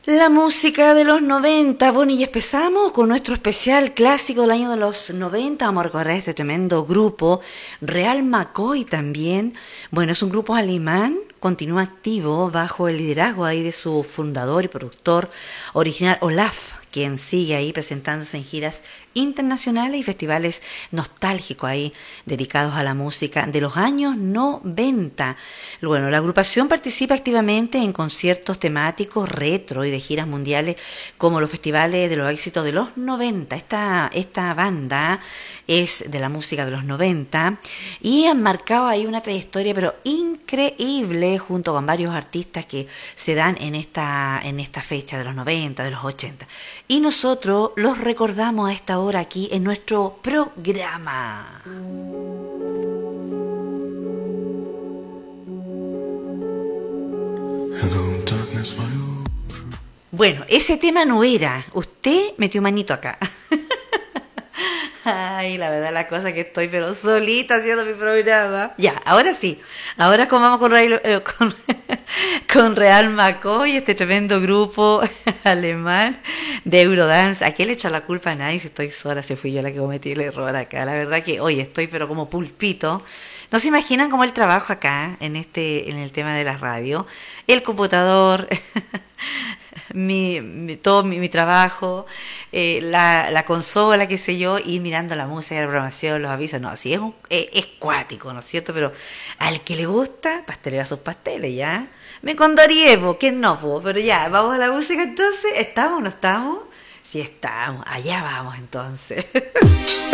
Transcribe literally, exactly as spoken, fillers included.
La música de los noventa, bueno, y empezamos con nuestro especial clásico del año de los noventa. Vamos a recorrer este tremendo grupo, Real McCoy también. Bueno, es un grupo alemán, continúa activo bajo el liderazgo ahí de su fundador y productor original Olaf, quien sigue ahí presentándose en giras internacionales y festivales nostálgicos ahí dedicados a la música de los años noventa. Bueno, la agrupación participa activamente en conciertos temáticos retro y de giras mundiales como los festivales de los éxitos de los noventa. Esta, esta banda es de la música de los noventa y han marcado ahí una trayectoria pero increíble junto con varios artistas que se dan en esta, en esta fecha de los noventa, de los ochenta. Y nosotros los recordamos a esta hora aquí en nuestro programa. Hello, darkness, my old... Bueno, ese tema no era. Usted metió manito acá. Ay, la verdad la cosa que estoy pero solita haciendo mi programa. Ya, ahora sí. Ahora como vamos con, eh, con, con Real McCoy, este tremendo grupo alemán de Eurodance. ¿A qué le echo la culpa a nadie si estoy sola? Si fui yo la que cometí el error acá. La verdad que hoy estoy pero como pulpito. No se imaginan cómo el trabajo acá en este, en el tema de la radio. El computador... Mi, mi, todo mi, mi trabajo, eh, la, la consola, qué sé yo, y mirando la música, la programación, los avisos. No, sí, es, un, es, es cuático, ¿no es cierto? Pero al que le gusta, pastelera sus pasteles, ¿ya? Me condoríe, ¿quién no? Po? Pero ya, vamos a la música entonces. ¿Estamos o no estamos? Sí, estamos. Allá vamos entonces.